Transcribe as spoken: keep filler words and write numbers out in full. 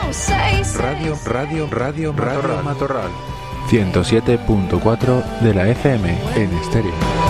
Radio, radio, radio, radio Matorral. ciento siete punto cuatro de la F M en estéreo.